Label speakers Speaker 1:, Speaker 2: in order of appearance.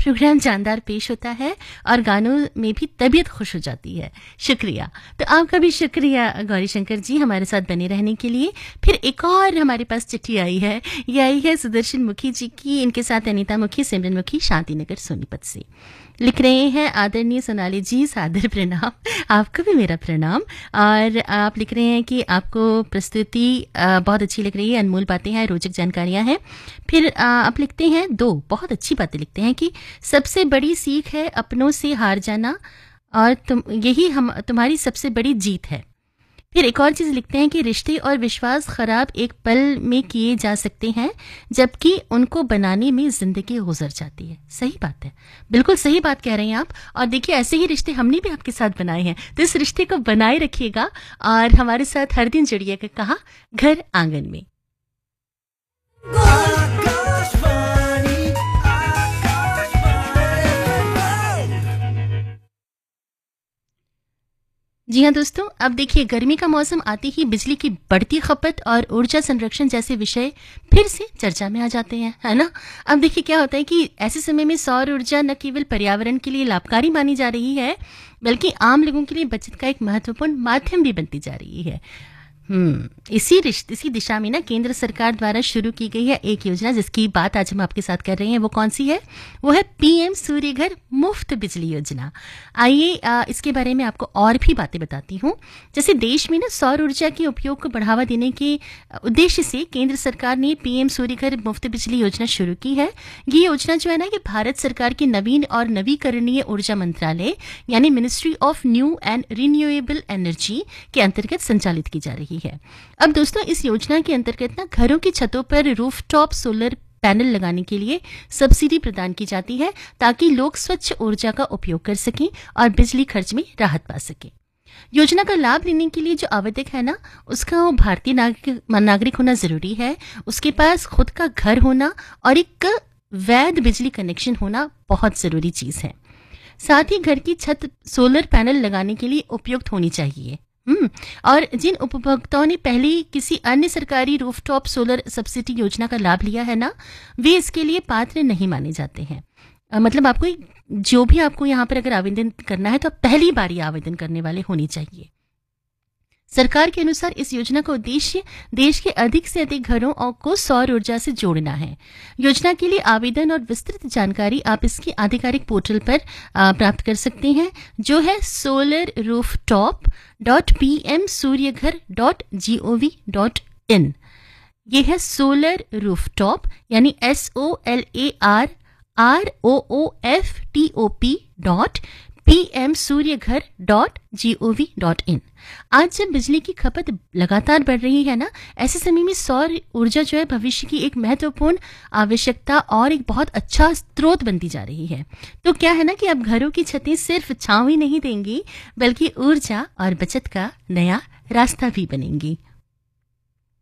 Speaker 1: Programme जानदार पेश होता है और गानों में भी तबीयत खुश हो जाती है। शुक्रिया। तो आपका भी शुक्रिया गौरी शंकर जी हमारे साथ बने रहने के लिए। फिर एक और हमारे पास चिट्ठी आई है, ये आई है सुदर्शन मुखी जी की। इनके साथ अनीता मुखी, सिमरन मुखी, शांति नगर सोनीपत से लिख रहे हैं, आदरणीय सोनाली जी सादर प्रणाम। आपको भी मेरा प्रणाम। और आप लिख रहे हैं कि आपको प्रस्तुति बहुत अच्छी लग रही है, अनमोल बातें हैं, रोचक जानकारियां हैं। फिर आप लिखते हैं, दो बहुत अच्छी बातें लिखते हैं कि सबसे बड़ी सीख है अपनों से हार जाना और यही तुम्हारी सबसे बड़ी जीत है। फिर एक और चीज़ लिखते हैं कि रिश्ते और विश्वास खराब एक पल में किए जा सकते हैं जबकि उनको बनाने में जिंदगी गुजर जाती है। सही बात है, बिल्कुल सही बात कह रहे हैं आप। और देखिए ऐसे ही रिश्ते हमने भी आपके साथ बनाए हैं, तो इस रिश्ते को बनाए रखिएगा और हमारे साथ हर दिन जुड़िएगा। कहा घर आंगन में। जी हाँ दोस्तों, अब देखिए गर्मी का मौसम आते ही बिजली की बढ़ती खपत और ऊर्जा संरक्षण जैसे विषय फिर से चर्चा में आ जाते हैं, है ना। अब देखिए क्या होता है कि ऐसे समय में सौर ऊर्जा न केवल पर्यावरण के लिए लाभकारी मानी जा रही है बल्कि आम लोगों के लिए बचत का एक महत्वपूर्ण माध्यम भी बनती जा रही है। इसी दिशा में ना केंद्र सरकार द्वारा शुरू की गई है एक योजना जिसकी बात आज हम आपके साथ कर रहे हैं। वो कौन सी है? वो है पीएम सूर्य घर मुफ्त बिजली योजना। आइए इसके बारे में आपको और भी बातें बताती हूँ। जैसे देश में ना सौर ऊर्जा के उपयोग को बढ़ावा देने के उद्देश्य से केंद्र सरकार ने पीएम सूर्य घर मुफ्त बिजली योजना शुरू की है। ये योजना जो है ना ये भारत सरकार के नवीन और नवीकरणीय ऊर्जा मंत्रालय यानी ministry of new and renewable energy के अंतर्गत संचालित की जा रही है। अब दोस्तों इस योजना के अंतर्गत ना घरों की छतों पर रूफटॉप सोलर पैनल लगाने के लिए सब्सिडी प्रदान की जाती है ताकि लोग स्वच्छ ऊर्जा का उपयोग कर सकें और बिजली खर्च में राहत पा सकें। योजना का लाभ लेने के लिए जो आवेदक है ना उसका वो भारतीय नागरिक होना जरूरी है, उसके पास खुद का घर होना और एक वैध बिजली कनेक्शन होना बहुत जरूरी चीज है। साथ ही घर की छत सोलर पैनल लगाने के लिए उपयुक्त होनी चाहिए। और जिन उपभोक्ताओं ने पहले किसी अन्य सरकारी रूफटॉप सोलर सब्सिडी योजना का लाभ लिया है ना वे इसके लिए पात्र नहीं माने जाते हैं। मतलब आपको जो भी आपको यहाँ पर अगर आवेदन करना है तो आप पहली बार ये आवेदन करने वाले होने चाहिए। सरकार के अनुसार इस योजना का उद्देश्य देश के अधिक से अधिक घरों को सौर ऊर्जा से जोड़ना है। योजना के लिए आवेदन और विस्तृत जानकारी आप इसकी आधिकारिक पोर्टल पर प्राप्त कर सकते हैं जो है solarrooftop.pmsuryaghar.gov.in। ये है सोलर रूफटॉप यानी solarrooftop.pmsuryaghar.gov.in। आज जब बिजली की खपत लगातार बढ़ रही है ना ऐसे समय में सौर ऊर्जा जो है भविष्य की एक महत्वपूर्ण आवश्यकता और एक बहुत अच्छा स्रोत बनती जा रही है। तो क्या है ना कि अब घरों की छतें सिर्फ छांव ही नहीं देंगी बल्कि ऊर्जा और बचत का नया रास्ता भी बनेंगी।